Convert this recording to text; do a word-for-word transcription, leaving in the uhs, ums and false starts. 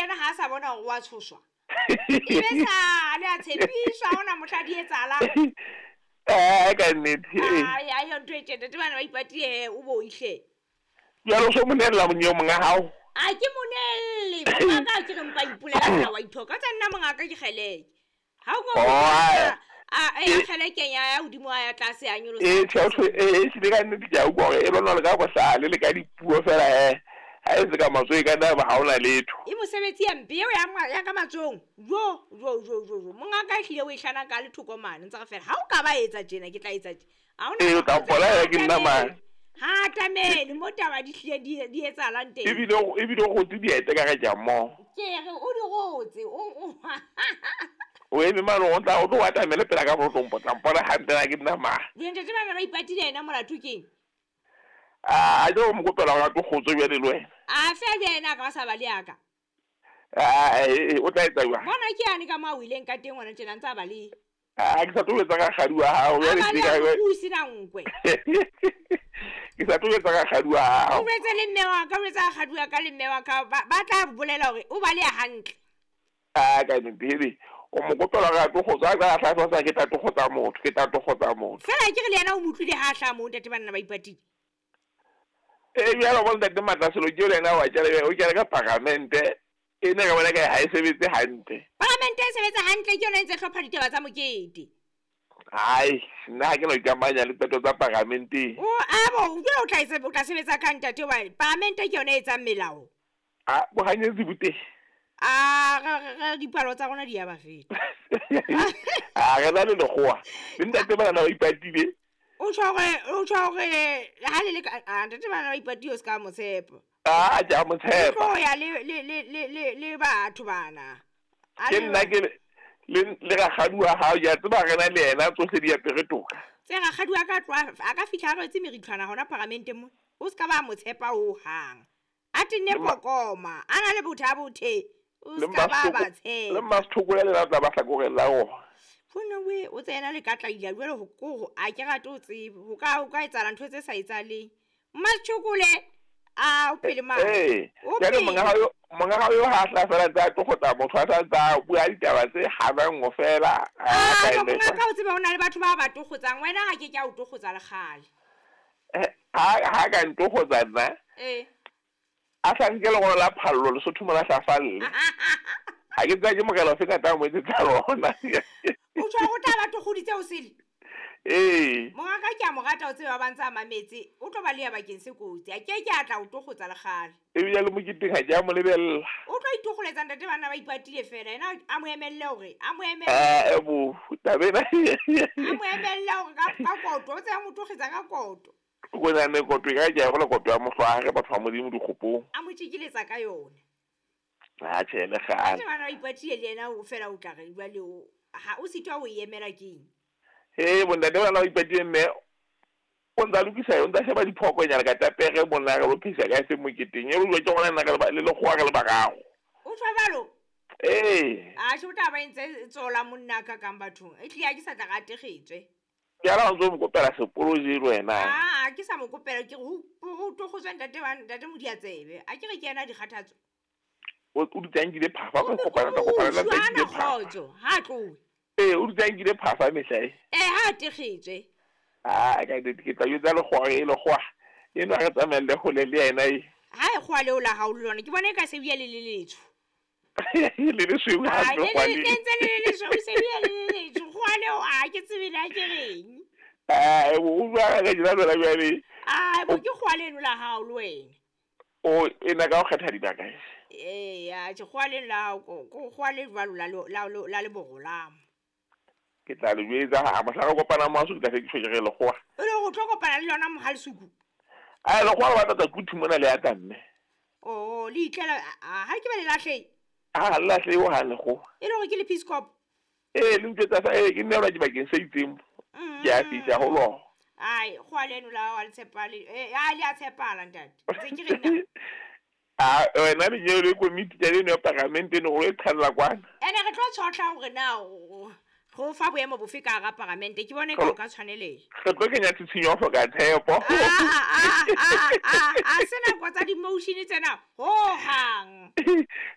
yena ha sa bona go wa tshoswa ebe sa le a tshepiswa ona motladi etsala eh ka nnete ai ai o ntwe tjena tebana ba ipatie o bo ihle ya lo so monella monyo monga hao a ke monelle mongaka ke re mpa ipulela nna wa ithoka tsa nna mongaka ke geleke ha o go a e geleke ya ya udimo ya tlase a nyolo eh tshotho eh se ka nnete ja o go e lona le ka go sale le ka dipuo fela he ha e se ka matsoe ka na ba haola letho e mosebetsi ya mpe ya ya ka matsong jo jo jo jo mongaka hlile o ihlana ka le thokomane ntse ga fela ha o ka ba etsa tjena ke tla etsa a ona e ka bola ya ke nna ma ha tamele mo taba di hlile di di etsa la nteng e bile e bile go tsi di ete ka ga jammo ke re o di gotse o o eme mano o tla o tlo wata mele pela ka go tlompo tampona ha ntena ke nna ma di ntse bana ba ipatile ena molatho keng a jo mo go pela ga go gotso bja le lwe a fe bena ka sa ba le aka a o tla etsa wa bona ke ane ka ma o ileng ka teng wona tjena ntse ba le a ke sa tloetsa ka gadiwa ha o ya le diga we o sina nkwe ke sa tloetsa ka gadiwa ha o retse le mme wa ka o retsa gadiwa ka le mme wa ka ba tla bolela hore o ba le hantle a ka ntebe o mo kopela ga go gotsa ka tla tsa ke tla go gotsa motho ke tla go gotsa motho fela ke re le yena o motlile ha hla mo ntate bana ba ipatile e ya lo bona ke matla selo ke lena wa tjela o ke ka parliamente e ne ga bona ka ha e sebetse hantle parliamente e sebetsa hantle ke yona e ntse hlopha ditaba tsa mokete ai nna ke no ikamanya le tato tsa parliamente o abo o tla itse o tla sebetsa ka ntate wa parliamente ke yona e tsa melao a bo hanyetse bute a ga dipalo tsa rona di ya ba feta a ga la le goa le ntate bana ba ipatile o tshware o tshware ha le le a ntate bana ba ipatile o ska mo tshepa a ja mo tshepa o ya le le le le le batho bana ke nna ke le le ga gadua ha ya tseba rena le ena tsohle di apere toka tse ga gadua ka twa a ka fihla re tse meritlhwana hona parliamente mo o ska ba mo tshepa ho hang a tenne pokoma ana le botha bothe o ska ba ba tshe le masthukola le la tla ba hlakogela go fona we o tsena le ka tla ila jwale go go a ke ga to tsebe go ka o ka etsala ntwe tse sa etsaleng masthukola a o pele ma eh ya le monga yo monga yo ha tla fela tsa to gotsa motho a tsa bua ditaba tse ha ba ngo fela a ka monga ka o tsebe ona le batho ba ba to gotsang wena ga ke ke a o to gotsa le gale eh ha ha ka nto gotsa nna eh a sankele go la phallo le sotho mona sa falle ha ke tsa ke mogela se ka ta mo tse tsa rona o tswa go ta batho go ditse o sele eh monga ka ke a mo rata o tsebe ba bantsa mametse o tlo ba le ya bakeng se kotsi a ke ke a tla o to gotsa le gale e bile le mokiting ha ja mo lebella o tlo itogoletsa ntate bana ba ipatile fela ena a mo emelle hore a mo emelle eh bo tabena a mo emelle hore ka ka koto o tse mo togetsa ka koto go na ne koto ga ja go le koto ya mohlwa ge batho ba modimo dikgopong a mo tšikiletsa ka yone a tshele ga ntate bana ba ipatile le ena o fela o tla re bua le o ha o sitwa o emela keng eh bona de bana ba ipatile mme o nda lukisa yo nda sheba diphoko nyana ka tapere bona ga bo phisa ka se moketeng e bua ke gona nna ka le le goa ka le bagago o tswa balo eh a tšho ta ba ntse tsola monna ka ka bathong e tlia ke sa tla gategetswe ya la ntse mo kopela se poloje le wena a ke sa mo kopela ke go go to go tswa ntate ba ntate mo dia tsebe a ke re ke yana di kgathatso o o ditsangile phafa go kopana ka kopana la tse kgotso ha tlo eh o ditsangile phafa mehlai eh ha tegetswe a ka di ke tla yetsa le go e le go e no ga tsamelle go le le ena e ha e go le o la ha o lona ke bona ka se bia le le letho le le swi ha go le le ntse le le swi se bia le le letho go le o a ke tsebile a ke reng a o bua ga dira la bia le a bo ke go le la ha o le wena o ena ka go kgetha dibaka eh ya ke go le la go go le valo la la le bogolam ke tla le yetsa ha ma sa go kopana mo su ka se ke fegele go o le go tlhokopana le lona mo halsuku a le go ba ta kuthi mona le ya tanne o le itlela ha ke ba le lahle a la hle o ha le go e le go ke le piscop eh le ntse tsa e ke nne ra di bakeng se itseng ya fitsa go lo ai go a leno la wa le tshepale eh a le a tshepala ntate tse ke rena a wena le je le komiti ya le no parliament no go e tlhalla kwana ene re tlo tshotla gore na go fa boemo bofe ka ga parliamente ke bone ka o ka tshwaneleng re tlo kenya tshinyo go ka tshepo a a a a sena kwa tsa di motion tsena ho hang